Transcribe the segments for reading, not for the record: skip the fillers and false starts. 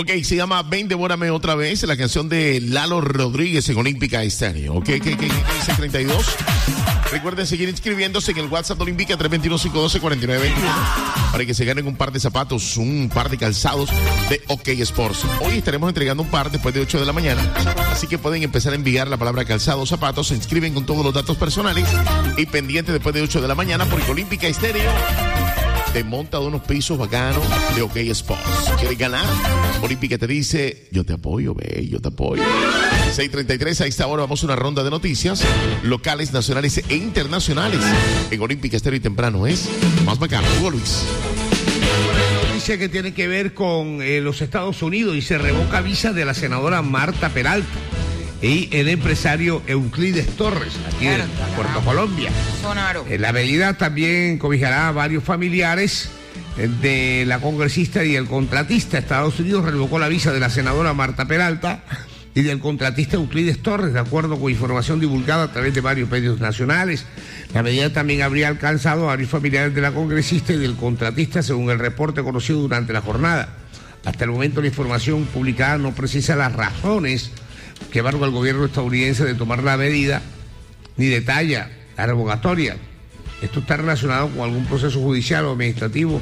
Ok, se llama Ven, devórame otra vez, la canción de Lalo Rodríguez en Olímpica Estéreo. Ok, ¿qué dice 32? Recuerden seguir inscribiéndose en el WhatsApp de Olímpica 321-512-4921 para que se ganen un par de zapatos, un par de calzados de OK Sports. Hoy estaremos entregando un par después de 8 de la mañana, así que pueden empezar a enviar la palabra calzado o zapatos, se inscriben con todos los datos personales y pendientes después de 8 de la mañana porque Olímpica Estéreo te monta de unos pisos bacanos de OK Sports. ¿Quieres ganar? Olímpica te dice, yo te apoyo, ve, yo te apoyo. 6:33, a esta hora vamos a una ronda de noticias locales, nacionales e internacionales. En Olímpica Estéreo y temprano es más bacano. Hugo Luis. Una noticia que tiene que ver con los Estados Unidos y se revoca visa de la senadora Marta Peralta y el empresario Euclides Torres, aquí en Puerto Colombia. La medida también cobijará a varios familiares de la congresista y el contratista. Estados Unidos revocó la visa de la senadora Marta Peralta y del contratista Euclides Torres, de acuerdo con información divulgada a través de varios medios nacionales. La medida también habría alcanzado a varios familiares de la congresista y del contratista, según el reporte conocido durante la jornada. Hasta el momento la información publicada no precisa las razones que embargo el gobierno estadounidense de tomar la medida, ni detalla la revocatoria. Esto está relacionado con algún proceso judicial o administrativo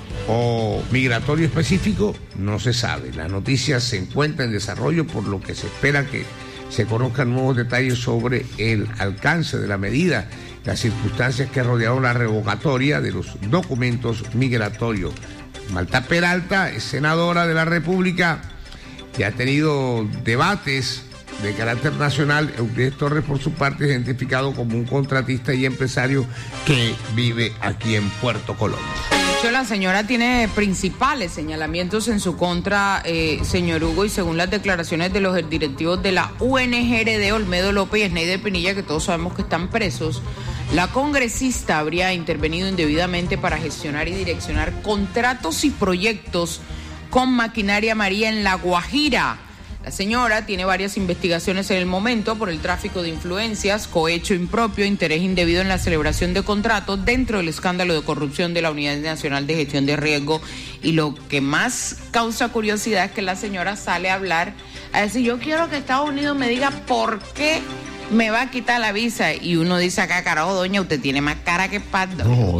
o migratorio específico, no se sabe. La noticia se encuentra en desarrollo, por lo que se espera que se conozcan nuevos detalles sobre el alcance de la medida, las circunstancias que rodearon la revocatoria de los documentos migratorios. Marta Peralta es senadora de la República y ha tenido debates de carácter nacional. Euclides Torres, por su parte, es identificado como un contratista y empresario que vive aquí en Puerto Colombia. De hecho, la señora tiene principales señalamientos en su contra, señor Hugo, y según las declaraciones de los directivos de la UNGRD, Olmedo López y Sneider Pinilla, que todos sabemos que están presos, la congresista habría intervenido indebidamente para gestionar y direccionar contratos y proyectos con maquinaria amarilla en La Guajira. La señora tiene varias investigaciones en el momento por el tráfico de influencias, cohecho impropio, interés indebido en la celebración de contratos dentro del escándalo de corrupción de la Unidad Nacional de Gestión de Riesgo. Y lo que más causa curiosidad es que la señora sale a hablar, a decir, yo quiero que Estados Unidos me diga por qué me va a quitar la visa. Y uno dice acá, carajo, doña, usted tiene más cara que espalda. No.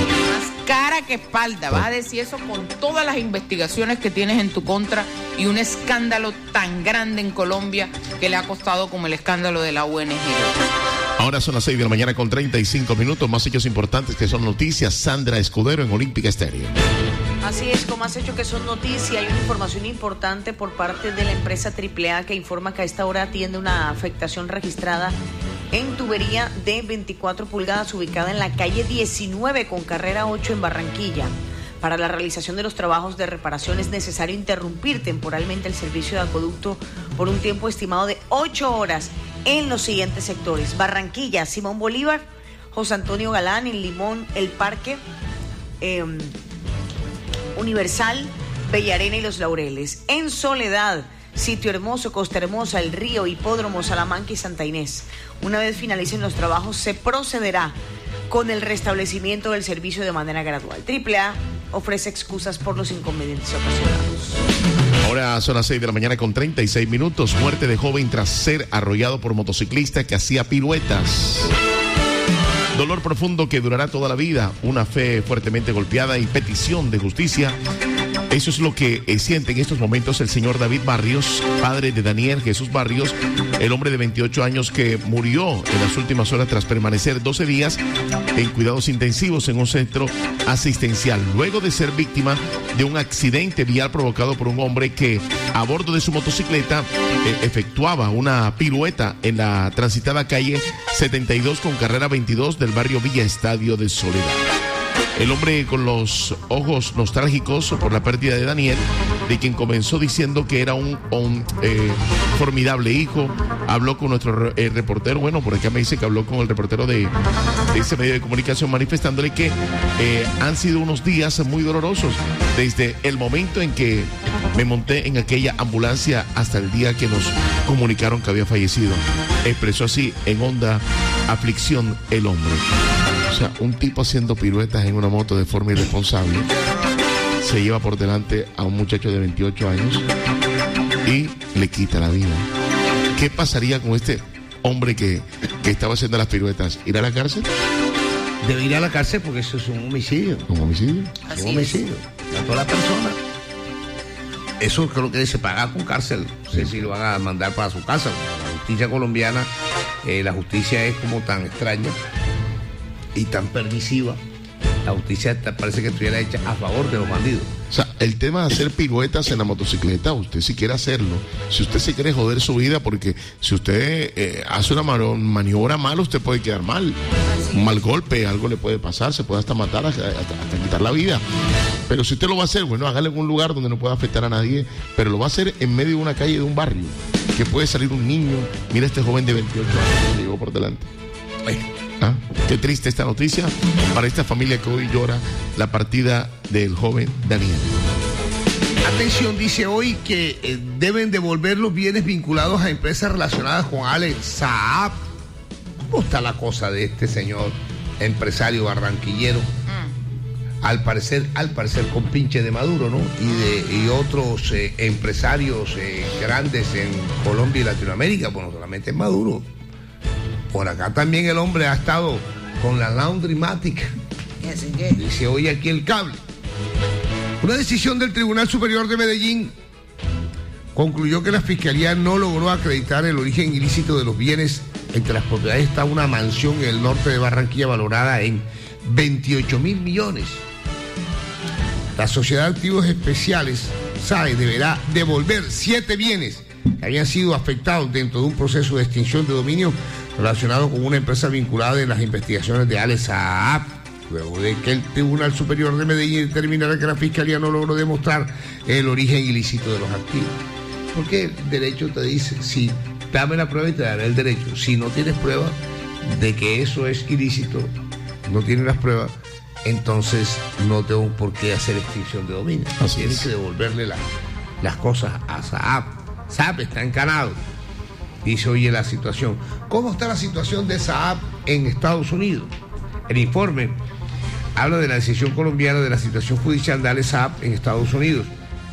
Cara que espalda, vas a decir eso con todas las investigaciones que tienes en tu contra y un escándalo tan grande en Colombia que le ha costado como el escándalo de la UNG. Ahora son las 6 de la mañana con 35 minutos, más hechos importantes que son noticias. Sandra Escudero en Olímpica Estéreo. Así es, como has hecho que son noticias, hay una información importante por parte de la empresa AAA que informa que a esta hora atiende una afectación registrada en tubería de 24 pulgadas ubicada en la calle 19 con carrera 8 en Barranquilla. Para la realización de los trabajos de reparación es necesario interrumpir temporalmente el servicio de acueducto por un tiempo estimado de 8 horas en los siguientes sectores: Barranquilla, Simón Bolívar, José Antonio Galán, en Limón, El Parque, Universal, Bellarena y Los Laureles. En Soledad, Sitio Hermoso, Costa Hermosa, El Río, Hipódromo, Salamanca y Santa Inés. Una vez finalicen los trabajos, se procederá con el restablecimiento del servicio de manera gradual. AAA ofrece excusas por los inconvenientes ocasionados. Ahora son las 6 de la mañana con 36 minutos. Muerte de joven tras ser arrollado por motociclista que hacía piruetas. Dolor profundo que durará toda la vida. Una fe fuertemente golpeada y petición de justicia. Eso es lo que siente en estos momentos el señor David Barrios, padre de Daniel Jesús Barrios, el hombre de 28 años que murió en las últimas horas tras permanecer 12 días en cuidados intensivos en un centro asistencial, luego de ser víctima de un accidente vial provocado por un hombre que a bordo de su motocicleta efectuaba una pirueta en la transitada calle 72 con carrera 22 del barrio Villa Estadio de Soledad. El hombre con los ojos nostálgicos por la pérdida de Daniel, de quien comenzó diciendo que era un formidable hijo, habló con nuestro reportero, bueno, por acá me dice que habló con el reportero de ese medio de comunicación manifestándole que han sido unos días muy dolorosos desde el momento en que me monté en aquella ambulancia hasta el día que nos comunicaron que había fallecido. Expresó así en honda aflicción el hombre. O sea, un tipo haciendo piruetas en una moto de forma irresponsable. se lleva por delante a un muchacho de 28 años y le quita la vida. ¿Qué pasaría con este hombre que estaba haciendo las piruetas? ¿Ir a la cárcel? Debe ir a la cárcel porque eso es un homicidio. ¿Un homicidio? Es un homicidio. Mató a la persona. Eso creo que se paga con cárcel. No sé si lo van a mandar para su casa. La justicia colombiana, la justicia es como tan extraña y tan permisiva. La justicia parece que estuviera hecha a favor de los bandidos. O sea, el tema de hacer piruetas en la motocicleta, usted si quiere hacerlo, si usted se quiere joder su vida, porque si usted hace una maniobra mal, usted puede quedar mal. Un mal golpe, algo le puede pasar, se puede hasta matar, hasta quitar la vida. Pero si usted lo va a hacer, bueno, hágalo en un lugar donde no pueda afectar a nadie, pero lo va a hacer en medio de una calle de un barrio, que puede salir un niño. Mira este joven de 28 años que llegó por delante. ¿Ah? Qué triste esta noticia para esta familia que hoy llora la partida del joven Daniel. Atención, dice hoy que deben devolver los bienes vinculados a empresas relacionadas con Alex Saab. ¿Cómo está la cosa de este señor empresario barranquillero? Al parecer con pinche de Maduro, ¿no? Y otros empresarios grandes en Colombia y Latinoamérica, bueno, solamente en Maduro. Por acá también el hombre ha estado con la Laundrymatic. Dice hoy aquí el cable. Una decisión del Tribunal Superior de Medellín concluyó que la Fiscalía no logró acreditar el origen ilícito de los bienes. Entre las propiedades está una mansión en el norte de Barranquilla valorada en 28.000 millones. La Sociedad de Activos Especiales, SAE, deberá devolver 7 bienes que habían sido afectados dentro de un proceso de extinción de dominio relacionado con una empresa vinculada en las investigaciones de Alex Saab, luego de que el Tribunal Superior de Medellín determinara que la Fiscalía no logró demostrar el origen ilícito de los activos. Porque el derecho te dice, si dame la prueba y te daré el derecho. Si no tienes prueba de que eso es ilícito, no tienes las pruebas, entonces no tengo por qué hacer extinción de dominio. Tienes que devolverle las cosas a Saab. Saab está encanado. Dice, oye, la situación. ¿Cómo está la situación de Saab en Estados Unidos? El informe habla de la decisión colombiana de la situación judicial de Alex Saab en Estados Unidos.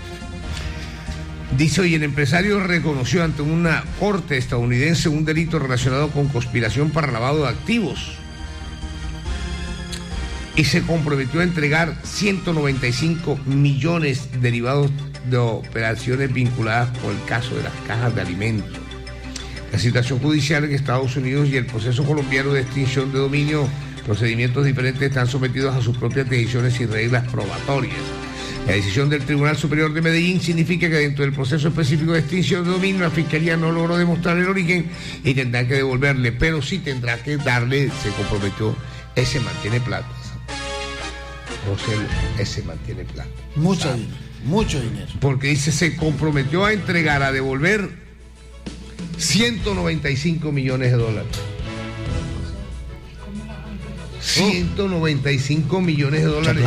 Dice, oye, el empresario reconoció ante una corte estadounidense un delito relacionado con conspiración para lavado de activos y se comprometió a entregar 195 millones derivados de operaciones vinculadas con el caso de las cajas de alimentos. La situación judicial en Estados Unidos y el proceso colombiano de extinción de dominio, procedimientos diferentes, están sometidos a sus propias decisiones y reglas probatorias. La decisión del Tribunal Superior de Medellín significa que dentro del proceso específico de extinción de dominio la Fiscalía no logró demostrar el origen y tendrá que devolverle, pero sí tendrá que darle, se comprometió, ese mantiene plata. Ese mantiene plata. Mucho dinero. Porque dice, se comprometió a entregar, a devolver 195 millones de dólares. 195 millones de dólares.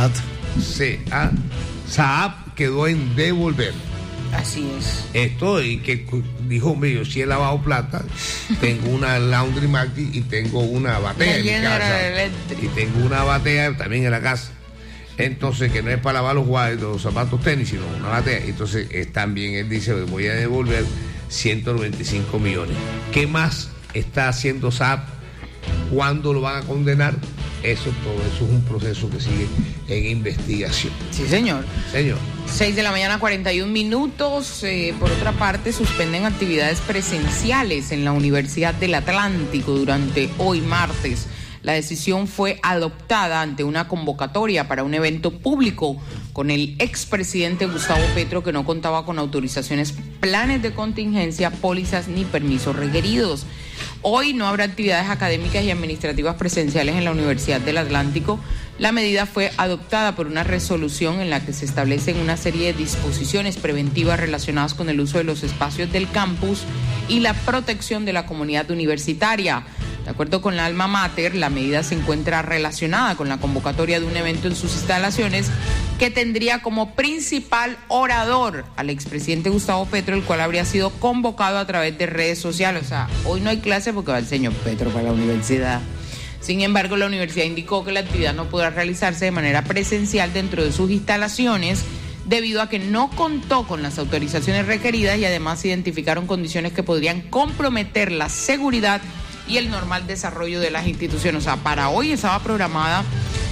Saab quedó en devolver. Así es. Esto, y que dijo, yo sí he lavado plata, tengo una Laundrymatic y tengo una batea en mi casa. Y tengo una batea también en la casa. Entonces, que no es para lavar los zapatos tenis, sino una batea. Entonces, también él dice, voy a devolver 195 millones. ¿Qué más está haciendo Saab? ¿Cuándo lo van a condenar? Todo eso es un proceso que sigue en investigación. Sí, señor. 6 de la mañana, 41 minutos. Por otra parte, suspenden actividades presenciales en la Universidad del Atlántico durante hoy martes. La decisión fue adoptada ante una convocatoria para un evento público con el expresidente Gustavo Petro, que no contaba con autorizaciones, planes de contingencia, pólizas ni permisos requeridos. Hoy no habrá actividades académicas y administrativas presenciales en la Universidad del Atlántico. La medida fue adoptada por una resolución en la que se establecen una serie de disposiciones preventivas relacionadas con el uso de los espacios del campus y la protección de la comunidad universitaria. De acuerdo con la alma mater, la medida se encuentra relacionada con la convocatoria de un evento en sus instalaciones que tendría como principal orador al expresidente Gustavo Petro, el cual habría sido convocado a través de redes sociales. O sea, hoy no hay clase porque va el señor Petro para la universidad. Sin embargo, la universidad indicó que la actividad no podrá realizarse de manera presencial dentro de sus instalaciones debido a que no contó con las autorizaciones requeridas y además identificaron condiciones que podrían comprometer la seguridad y el normal desarrollo de las instituciones. O sea, para hoy estaba programada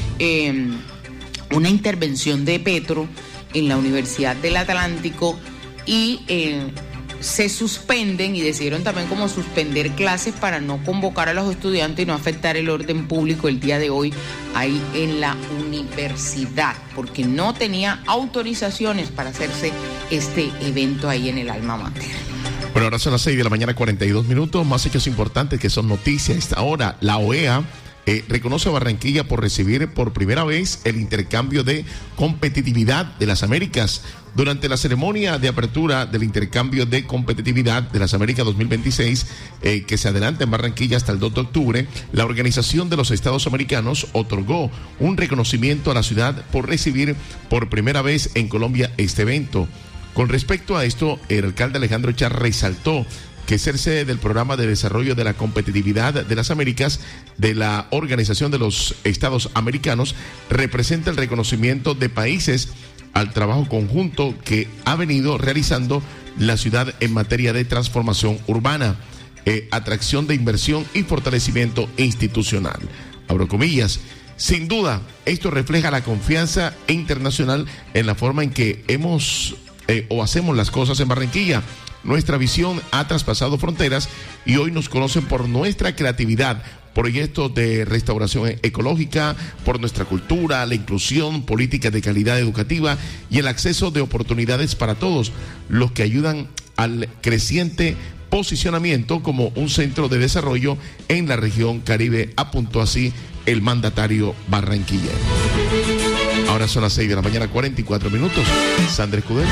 una intervención de Petro en la Universidad del Atlántico y se suspenden y decidieron también como suspender clases para no convocar a los estudiantes y no afectar el orden público el día de hoy ahí en la universidad, porque no tenía autorizaciones para hacerse este evento ahí en el alma mater. Bueno, ahora son las 6 de la mañana, 42 minutos. Más hechos importantes que son noticias a esta hora. La OEA reconoce a Barranquilla por recibir por primera vez el intercambio de competitividad de las Américas. Durante la ceremonia de apertura del intercambio de competitividad de las Américas 2026, que se adelanta en Barranquilla hasta el 2 de octubre, la Organización de los Estados Americanos otorgó un reconocimiento a la ciudad por recibir por primera vez en Colombia este evento. Con respecto a esto, el alcalde Alejandro Char resaltó que ser sede del Programa de Desarrollo de la Competitividad de las Américas de la Organización de los Estados Americanos representa el reconocimiento de países al trabajo conjunto que ha venido realizando la ciudad en materia de transformación urbana, atracción de inversión y fortalecimiento institucional. Abro comillas. Sin duda, esto refleja la confianza internacional en la forma en que hacemos las cosas en Barranquilla. Nuestra visión ha traspasado fronteras y hoy nos conocen por nuestra creatividad, proyectos de restauración ecológica, por nuestra cultura, la inclusión, políticas de calidad educativa y el acceso de oportunidades para todos, los que ayudan al creciente posicionamiento como un centro de desarrollo en la región Caribe, apuntó así el mandatario barranquillero. Ahora son las 6 de la mañana, 44 minutos. Sandra Escudero.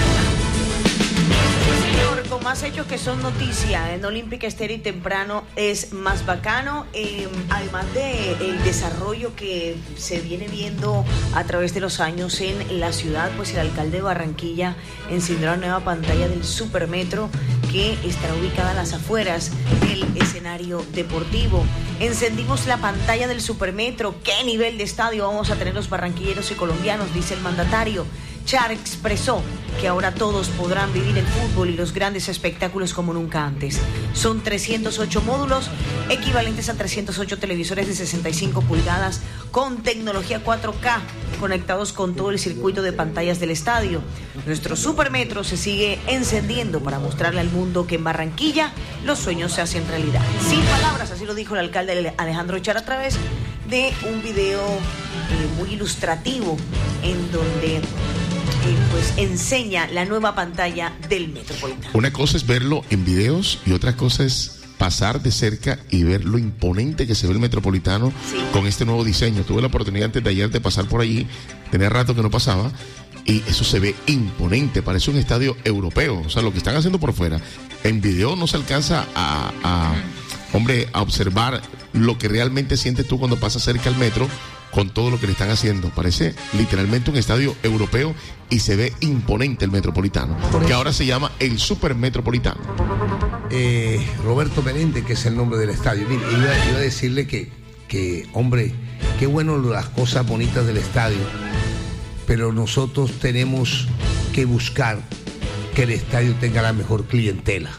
Más hechos que son noticia en Olímpica Estéril temprano es más bacano, además de el desarrollo que se viene viendo a través de los años en la ciudad, pues el alcalde de Barranquilla encendió la nueva pantalla del Supermetro que estará ubicada a las afueras del escenario deportivo. Encendimos la pantalla del Supermetro, ¿qué nivel de estadio vamos a tener los barranquilleros y colombianos?, dice el mandatario. Char expresó que ahora todos podrán vivir el fútbol y los grandes espectáculos como nunca antes. Son 308 módulos, equivalentes a 308 televisores de 65 pulgadas con tecnología 4K, conectados con todo el circuito de pantallas del estadio. Nuestro Supermetro se sigue encendiendo para mostrarle al mundo que en Barranquilla los sueños se hacen realidad. Sin palabras, así lo dijo el alcalde Alejandro Char a través de un video muy ilustrativo en donde pues enseña la nueva pantalla del Metropolitano. Una cosa es verlo en videos y otra cosa es pasar de cerca y ver lo imponente que se ve el Metropolitano, sí, con este nuevo diseño. Tuve la oportunidad antes de ayer de pasar por allí, tenía rato que no pasaba, y eso se ve imponente, parece un estadio europeo. O sea, lo que están haciendo por fuera, en video no se alcanza a observar lo que realmente sientes tú cuando pasas cerca al metro con todo lo que le están haciendo. Parece literalmente un estadio europeo y se ve imponente el Metropolitano, que ahora se llama el Supermetropolitano. Roberto Menéndez, que es el nombre del estadio. Mire, iba a decirle que hombre, qué bueno las cosas bonitas del estadio, pero nosotros tenemos que buscar que el estadio tenga la mejor clientela,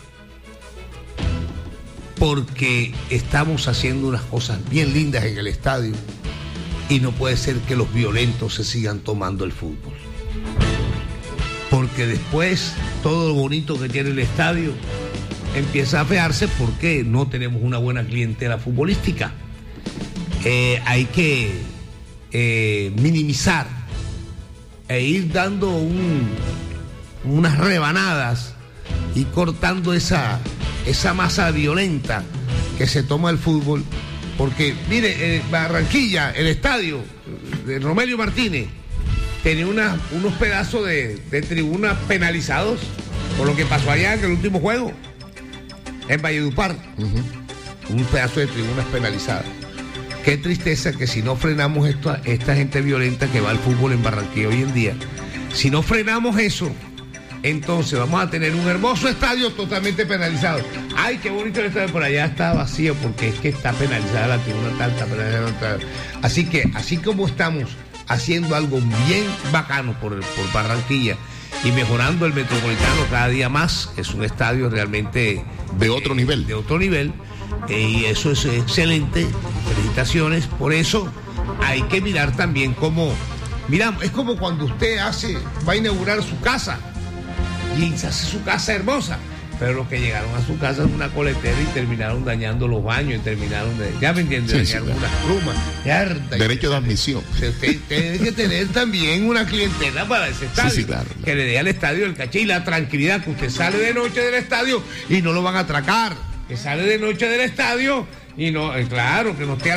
porque estamos haciendo unas cosas bien lindas en el estadio y no puede ser que los violentos se sigan tomando el fútbol, porque después todo lo bonito que tiene el estadio empieza a fearse porque no tenemos una buena clientela futbolística. Hay que minimizar e ir dando unas rebanadas y cortando esa masa violenta que se toma el fútbol. Porque, mire, Barranquilla, el estadio de Romelio Martínez, tenía unos pedazos de tribunas penalizados por lo que pasó allá en el último juego, en Valledupar. Un pedazo de tribunas penalizadas. Qué tristeza que si no frenamos esta gente violenta que va al fútbol en Barranquilla hoy en día, si no frenamos eso, Entonces vamos a tener un hermoso estadio totalmente penalizado. Ay, qué bonito el estadio, por allá está vacío porque es que está penalizada la tribuna tal, está penalizada. Así que, así como estamos haciendo algo bien bacano por Barranquilla y mejorando el Metropolitano cada día más, es un estadio realmente de otro nivel. De otro nivel, y eso es excelente. Felicitaciones. Por eso hay que mirar también cómo, miramos, es como cuando usted va a inaugurar su casa y se hace su casa hermosa, pero los que llegaron a su casa es una coletera y terminaron dañando los baños, ya me entiendes, sí, dañar algunas plumas. Derecho de admisión. Usted tiene que tener también una clientela para ese estadio, sí, claro. Que le dé al estadio el caché y la tranquilidad, que usted sale de noche del estadio y no lo van a atracar, que sale de noche del estadio y no, claro, que no esté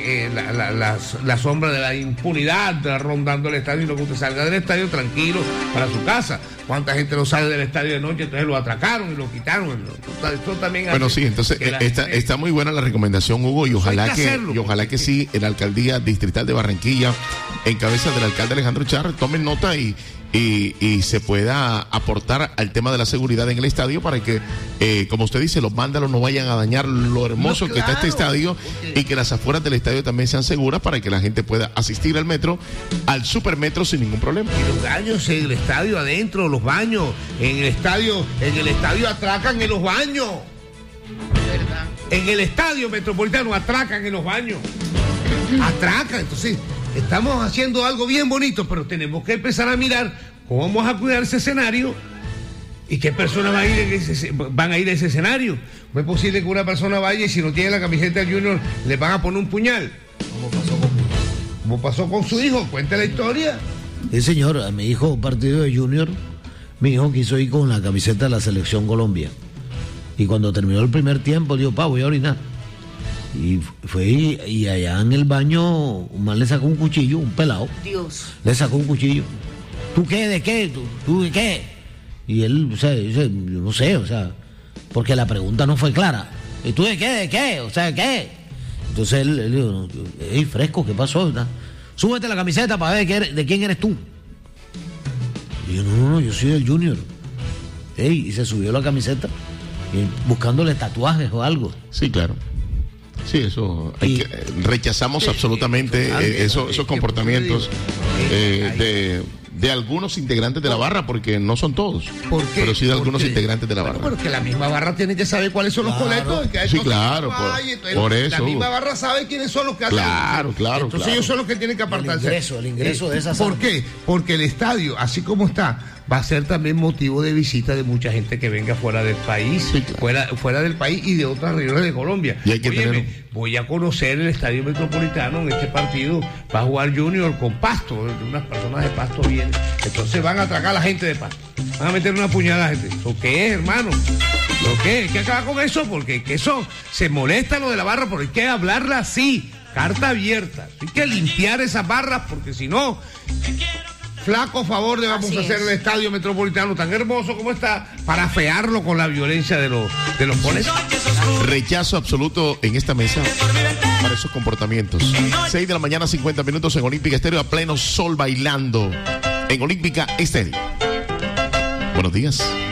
la sombra de la impunidad rondando el estadio, y no que usted salga del estadio tranquilo para su casa. ¿Cuánta gente no sale del estadio de noche? Entonces lo atracaron y lo quitaron. Esto también bueno, sí, entonces está muy buena la recomendación, Hugo, y ojalá que sí, la alcaldía distrital de Barranquilla, en cabeza del alcalde Alejandro Char, tomen nota y se pueda aportar al tema de la seguridad en el estadio para que, como usted dice, los vándalos no vayan a dañar lo hermoso que está este estadio, y que las afueras del estadio también sean seguras para que la gente pueda asistir al metro, al supermetro sin ningún problema. Y los baños en el estadio adentro, los baños en el estadio atracan en los baños. ¿Verdad? En el estadio Metropolitano atracan en los baños. Atracan, entonces estamos haciendo algo bien bonito, pero tenemos que empezar a mirar cómo vamos a cuidar ese escenario y qué personas van a ir a ese escenario. No es posible que una persona vaya y si no tiene la camiseta del Junior le van a poner un puñal. ¿Cómo pasó con su hijo? Cuente la historia. Sí, señor, a mi hijo, un partido de Junior, mi hijo quiso ir con la camiseta de la Selección Colombia. Y cuando terminó el primer tiempo, dijo, voy a orinar. Y fue y allá en el baño un man le sacó un cuchillo, un pelado. Dios. Le sacó un cuchillo. ¿Tú qué? ¿De qué? ¿Tú de qué? Y él, o sea, yo no sé, o sea, porque la pregunta no fue clara. ¿Y tú de qué? ¿De qué? O sea, ¿de qué? Entonces él dijo, hey, fresco, ¿qué pasó? Súbete la camiseta para ver de quién eres tú. Y yo, no, yo soy del Junior. Hey, y se subió la camiseta buscándole tatuajes o algo. Sí, claro. Sí, eso rechazamos absolutamente esos comportamientos de algunos integrantes de la barra, porque no son todos, pero sí de algunos integrantes de la barra. Pero que la misma barra tiene que saber cuáles son los colectos. Sí, claro, por eso. La misma barra sabe quiénes son los que hacen. Claro. Entonces ellos son los que tienen que apartarse. El ingreso de esas. ¿Por qué? Porque el estadio, así como está, va a ser también motivo de visita de mucha gente que venga fuera del país, sí, claro. fuera del país y de otras regiones de Colombia. Y hay que voy a conocer el estadio Metropolitano. En este partido va a jugar Junior con Pasto, unas personas de Pasto vienen, entonces van a atracar a la gente de Pasto, van a meter una puñalada a la gente. ¿Lo qué es, hermano? ¿Lo qué? Hay que acabar con eso, porque eso se molesta lo de la barra, pero hay que hablarla así, carta abierta. Hay que limpiar esas barras, porque si no, flaco favor le vamos a hacer el estadio Metropolitano tan hermoso como está, para afearlo con la violencia de los oponentes. Rechazo absoluto en esta mesa para esos comportamientos. 6 de la mañana, 50 minutos en Olímpica Estéreo, a pleno sol bailando en Olímpica Estéreo. Buenos días.